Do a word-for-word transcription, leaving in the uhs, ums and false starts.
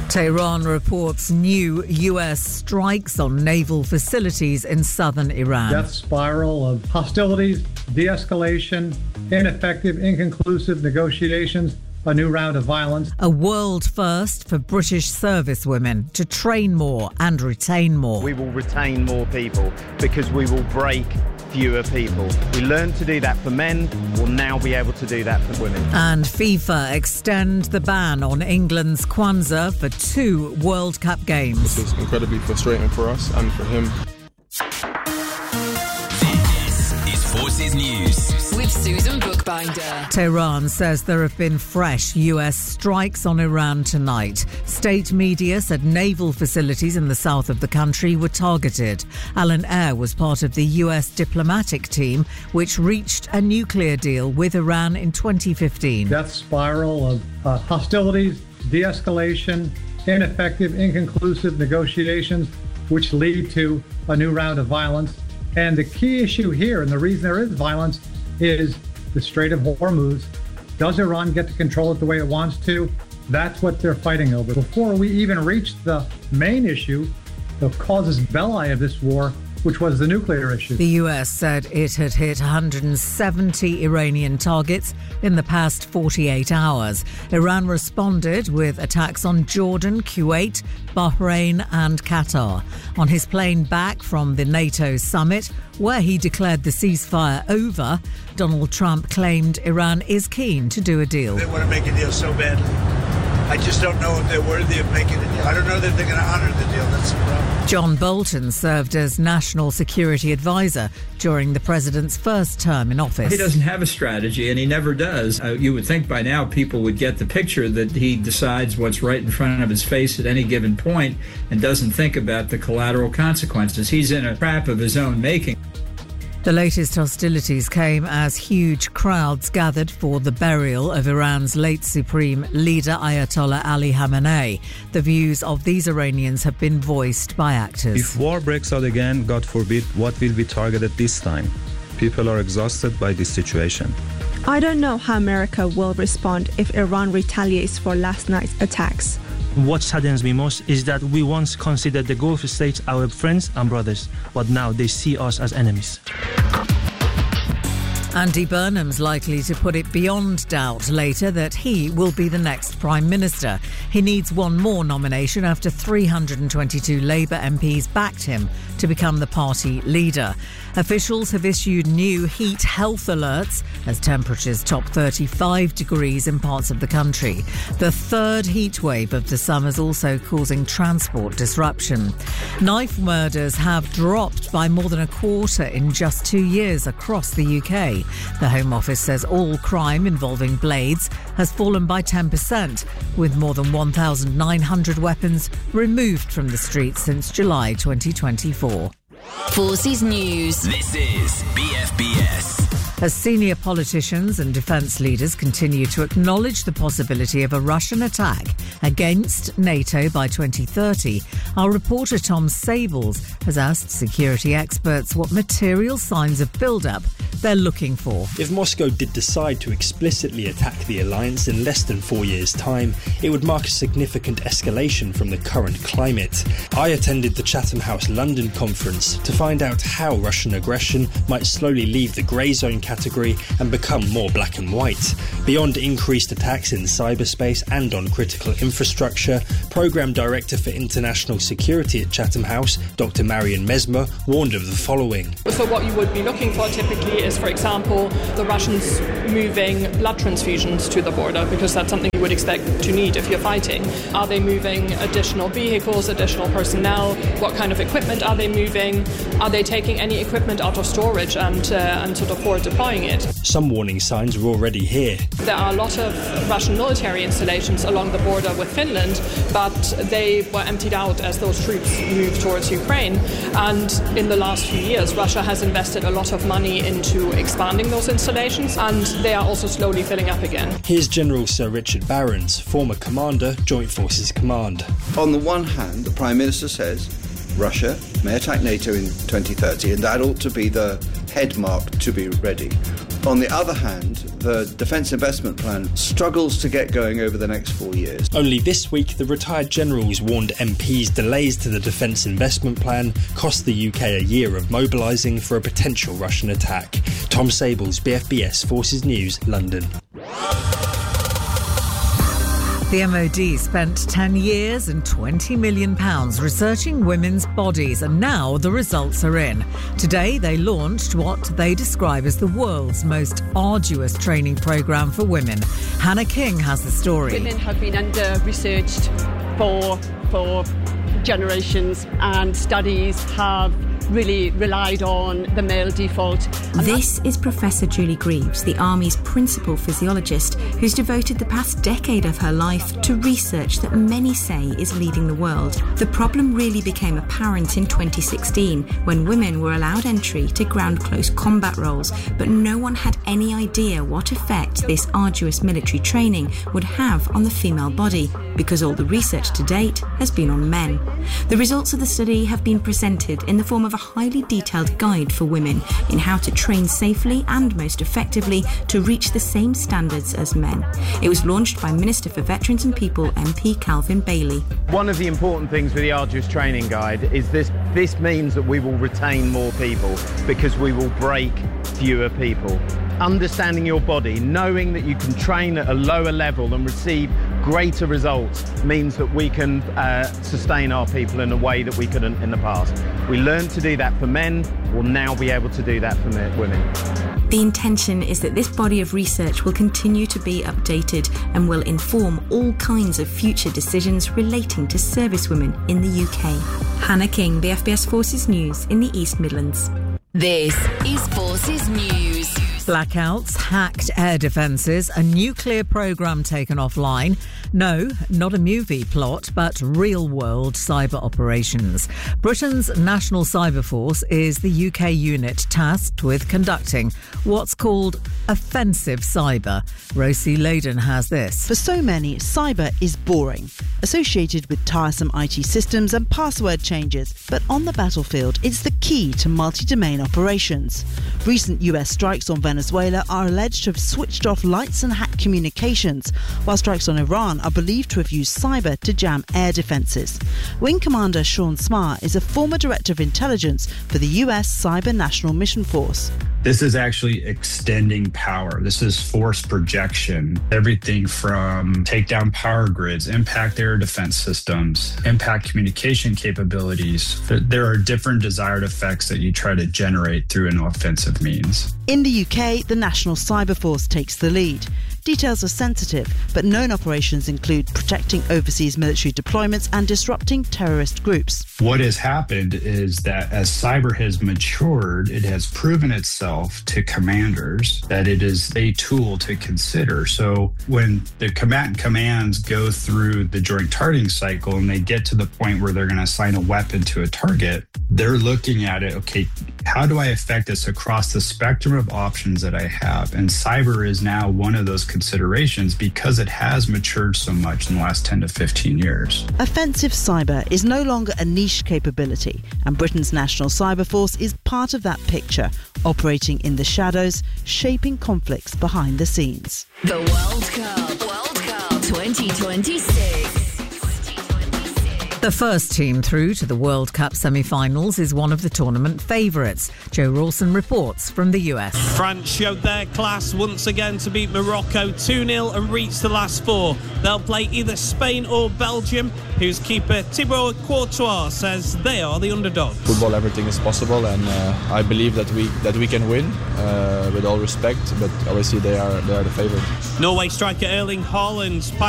Tehran reports new U S strikes on naval facilities in southern Iran. Death spiral of hostilities, de-escalation, ineffective, inconclusive negotiations, a new round of violence. A world first for British servicewomen to train more and retain more. We will retain more people because we will break fewer people. We learned to do that for men, we'll now be able to do that for women. And FIFA extend the ban on England's Kwanzaa for two World Cup games. This is incredibly frustrating for us and for him. This is Forces News with Susan Bookbinder. Tehran says there have been fresh U S strikes on Iran tonight. State media said naval facilities in the south of the country were targeted. Alan Air was part of the U S diplomatic team which reached a nuclear deal with Iran in twenty fifteen. Death spiral of uh, hostilities, de-escalation, ineffective, inconclusive negotiations which lead to a new round of violence. And the key issue here, and the reason there is violence, is the Strait of Hormuz. Does Iran get to control it the way it wants to? That's what they're fighting over. Before we even reach the main issue, the casus belli of this war, which was the nuclear issue. The U S said it had hit one hundred seventy Iranian targets in the past forty-eight hours. Iran responded with attacks on Jordan, Kuwait, Bahrain and Qatar. On his plane back from the NATO summit, where he declared the ceasefire over, Donald Trump claimed Iran is keen to do a deal. They want to make a deal so badly. I just don't know if they're worthy of making a deal. I don't know that they're going to honour the deal. That's the problem. John Bolton served as National Security Advisor during the president's first term in office. He doesn't have a strategy, and he never does. Uh, you would think by now people would get the picture that he decides what's right in front of his face at any given point and doesn't think about the collateral consequences. He's in a trap of his own making. The latest hostilities came as huge crowds gathered for the burial of Iran's late supreme leader Ayatollah Ali Khamenei. The views of these Iranians have been voiced by actors. If war breaks out again, God forbid, what will be targeted this time? People are exhausted by this situation. I don't know how America will respond if Iran retaliates for last night's attacks. What saddens me most is that we once considered the Gulf states our friends and brothers, but now they see us as enemies. Andy Burnham's likely to put it beyond doubt later that he will be the next Prime Minister. He needs one more nomination after three hundred twenty-two Labour M Ps backed him to become the party leader. Officials have issued new heat health alerts as temperatures top thirty-five degrees in parts of the country. The third heat wave of the summer is also causing transport disruption. Knife murders have dropped by more than a quarter in just two years across the U K. The Home Office says all crime involving blades has fallen by ten percent, with more than one thousand nine hundred weapons removed from the streets since July twenty twenty-four. Forces News. This is B F B S. As senior politicians and defence leaders continue to acknowledge the possibility of a Russian attack against NATO by twenty thirty, our reporter Tom Sables has asked security experts what material signs of build-up they're looking for. If Moscow did decide to explicitly attack the alliance in less than four years' time, it would mark a significant escalation from the current climate. I attended the Chatham House London conference to find out how Russian aggression might slowly leave the grey zone category and become more black and white. Beyond increased attacks in cyberspace and on critical infrastructure, Programme Director for International Security at Chatham House, Doctor Marion Mesmer, warned of the following. So what you would be looking for typically is, for example, the Russians moving blood transfusions to the border, because that's something you would expect to need if you're fighting. Are they moving additional vehicles, additional personnel? What kind of equipment are they moving? Are they taking any equipment out of storage and, uh, and sort of forward deploying it? Some warning signs are already here. There are a lot of Russian military installations along the border with Finland, but they were emptied out as those troops moved towards Ukraine. And in the last few years, Russia has invested a lot of money into expanding those installations, and they are also slowly filling up again. Here's General Sir Richard Barrons, former commander, Joint Forces Command. On the one hand, the Prime Minister says Russia may attack NATO in twenty thirty, and that ought to be the head mark to be ready. On the other hand, the Defence Investment Plan struggles to get going over the next four years. Only this week, the retired generals warned M Ps delays to the Defence Investment Plan cost the U K a year of mobilising for a potential Russian attack. Tom Sables, B F B S Forces News, London. The M O D spent ten years and twenty million pounds researching women's bodies, and now the results are in. Today they launched what they describe as the world's most arduous training programme for women. Hannah King has the story. Women have been under-researched for, for generations, and studies have really relied on the male default. This is Professor Julie Greaves, the Army's principal physiologist, who's devoted the past decade of her life to research that many say is leading the world. The problem really became apparent in twenty sixteen when women were allowed entry to ground-close combat roles, but no one had any idea what effect this arduous military training would have on the female body, because all the research to date has been on men. The results of the study have been presented in the form of a highly detailed guide for women in how to train safely and most effectively to reach the same standards as men. It was launched by Minister for Veterans and People M P Calvin Bailey. One of the important things with the Arduous Training Guide is this this means that we will retain more people because we will break fewer people. Understanding your body, knowing that you can train at a lower level and receive greater results means that we can uh, sustain our people in a way that we couldn't in the past. We learned to do that for men, we'll now be able to do that for women. The intention is that this body of research will continue to be updated and will inform all kinds of future decisions relating to servicewomen in the U K. Hannah King, B F B S Forces News in the East Midlands. This is Forces News. Blackouts, hacked air defences, a nuclear programme taken offline. No, not a movie plot, but real-world cyber operations. Britain's National Cyber Force is the U K unit tasked with conducting what's called offensive cyber. Rosie Layden has this. For so many, cyber is boring, associated with tiresome I T systems and password changes. But on the battlefield, it's the key to multi-domain operations. Recent U S strikes on Venezuela are alleged to have switched off lights and hacked communications, while strikes on Iran are believed to have used cyber to jam air defences. Wing Commander Sean Smarr is a former Director of Intelligence for the U S Cyber National Mission Force. This is actually extending power. This is force projection. Everything from take down power grids, impact air defense systems, impact communication capabilities. There are different desired effects that you try to generate through an offensive means. In the U K, the National Cyber Force takes the lead. Details are sensitive, but known operations include protecting overseas military deployments and disrupting terrorist groups. What has happened is that as cyber has matured, it has proven itself to commanders that it is a tool to consider. So when the combatant commands go through the joint targeting cycle and they get to the point where they're going to assign a weapon to a target, they're looking at it, okay, how do I affect this across the spectrum of options that I have? And cyber is now one of those considerations because it has matured so much in the last ten to fifteen years. Offensive cyber is no longer a niche capability, and Britain's National Cyber Force is part of that picture, operating in the shadows, shaping conflicts behind the scenes. The World Cup, World Cup twenty twenty-six. The first team through to the World Cup semi-finals is one of the tournament favourites. Joe Rawson reports from the U S. France showed their class once again to beat Morocco two nil and reach the last four. They'll play either Spain or Belgium, whose keeper Thibaut Courtois says they are the underdog. Football, everything is possible, and uh, I believe that we that we can win. Uh, with all respect, but obviously they are they are the favourite. Norway striker Erling Haaland's